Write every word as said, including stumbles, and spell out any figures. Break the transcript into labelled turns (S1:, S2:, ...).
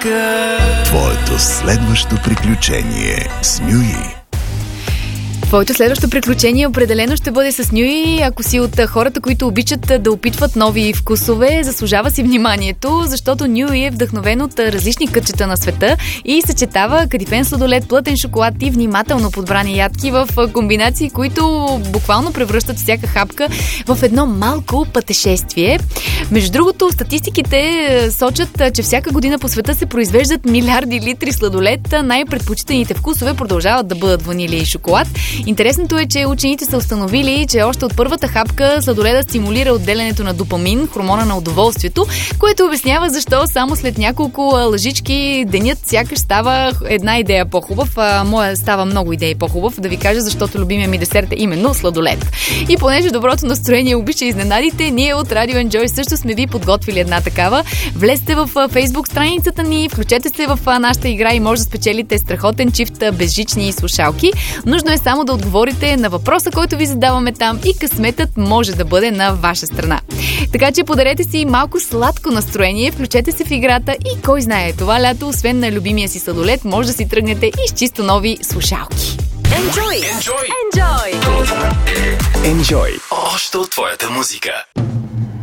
S1: музика.
S2: Твоето следващо приключение с Нюи.
S3: Твоето следващо приключение определено ще бъде с Нюи. Ако си от хората, които обичат да опитват нови вкусове, заслужава си вниманието, защото Нюи е вдъхновен от различни кътчета на света и съчетава кадифен сладолед, плътен шоколад и внимателно подбрани ядки в комбинации, които буквално превръщат всяка хапка в едно малко пътешествие. Между другото, статистиките сочат, че всяка година по света се произвеждат милиарди литри сладолед. Най-предпочитаните вкусове продължават да бъдат ванилия и шоколад. Интересното е, че учените са установили, че още от първата хапка сладоледа стимулира отделянето на допамин, хормона на удоволствието, което обяснява защо само след няколко лъжички денят сякаш става една идея по-хубав. А, моя става много идеи по-хубав, да ви кажа, защото любимия ми десерт е именно сладолед. И понеже доброто настроение обича изненадите, ние от Radio Enjoy също сме ви подготвили една такава. Влезте в Facebook страницата ни, включете се в нашата игра и може да спечелите страхотен чифт безжични слушалки. Нужно е само да отговорите на въпроса, който ви задаваме там и късметът може да бъде на ваша страна. Така че подарете си малко сладко настроение, включете се в играта и кой знае, това лято, освен на любимия си сладолед, може да си тръгнете и с чисто нови слушалки.
S1: Enjoy! Enjoy! Enjoy! Enjoy! Още от твоята музика.